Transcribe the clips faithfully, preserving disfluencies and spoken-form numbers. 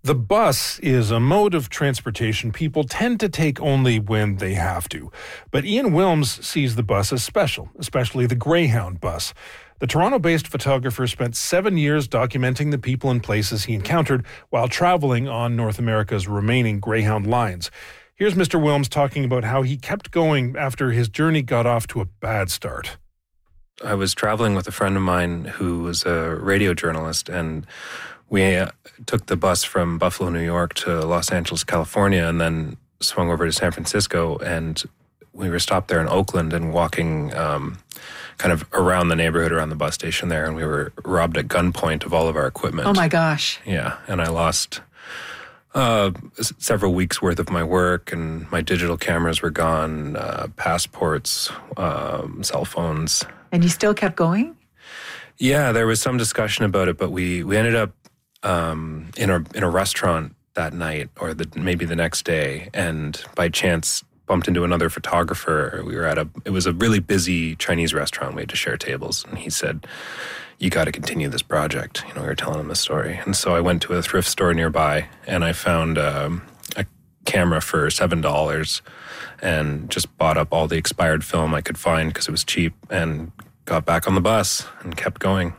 The bus is a mode of transportation people tend to take only when they have to. But Ian Wilms sees the bus as special, especially the Greyhound bus. The Toronto-based photographer spent seven years documenting the people and places he encountered while traveling on North America's remaining Greyhound lines. Here's Mister Wilms talking about how he kept going after his journey got off to a bad start. I was traveling with a friend of mine who was a radio journalist, and we uh, took the bus from Buffalo, New York to Los Angeles, California, and then swung over to San Francisco. And we were stopped there in Oakland and walking um, kind of around the neighborhood, around the bus station there, and we were robbed at gunpoint of all of our equipment. Oh, my gosh. Yeah, and I lost uh, several weeks' worth of my work, and my digital cameras were gone, uh, passports, um, cell phones. And you still kept going? Yeah, there was some discussion about it, but we, we ended up um, in a in a restaurant that night, or the, maybe the next day, and by chance bumped into another photographer. We were at a, it was a really busy Chinese restaurant. We had to share tables, and he said, "You got to continue this project." You know, we were telling him the story, and so I went to a thrift store nearby, and I found um, a camera for seven dollars, and just bought up all the expired film I could find because it was cheap, and got back on the bus and kept going.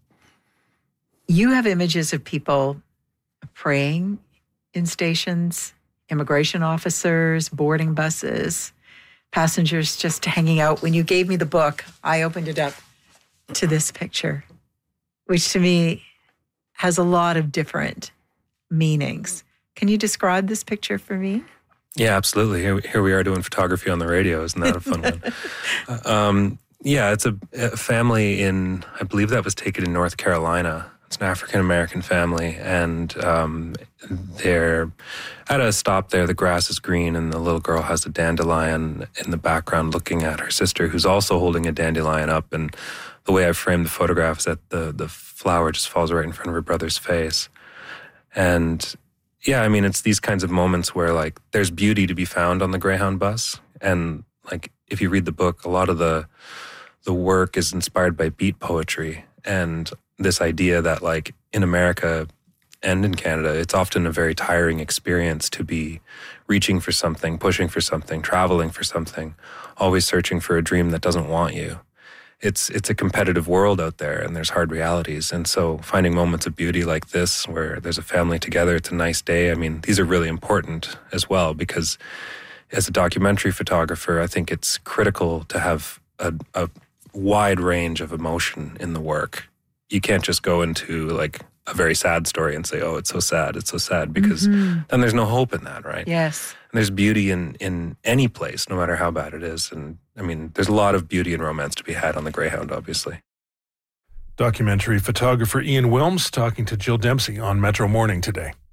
You have images of people praying in stations, immigration officers, boarding buses, passengers just hanging out. When you gave me the book, I opened it up to this picture, which to me has a lot of different meanings. Can you describe this picture for me? Yeah, absolutely. Here, here we are doing photography on the radio. Isn't that a fun one? Um, yeah, it's a, a family in, I believe that was taken in North Carolina. It's an African-American family, and um, they're at a stop there. The grass is green, and the little girl has a dandelion in the background looking at her sister, who's also holding a dandelion up. And the way I framed the photograph is that the, the flower just falls right in front of her brother's face. And yeah, I mean, it's these kinds of moments where, like, there's beauty to be found on the Greyhound bus. And, like, if you read the book, a lot of the the work is inspired by beat poetry and this idea that, like, in America and in Canada, it's often a very tiring experience to be reaching for something, pushing for something, traveling for something, always searching for a dream that doesn't want you. It's it's a competitive world out there, and there's hard realities. And so finding moments of beauty like this, where there's a family together, it's a nice day. I mean, these are really important as well, because as a documentary photographer, I think it's critical to have a, a wide range of emotion in the work. You can't just go into, like, a very sad story and say, oh, it's so sad, it's so sad, because mm-hmm. then there's no hope in that, right? Yes. And there's beauty in, in any place, no matter how bad it is. And, I mean, there's a lot of beauty and romance to be had on the Greyhound, obviously. Documentary photographer Ian Wilms talking to Jill Dempsey on Metro Morning today.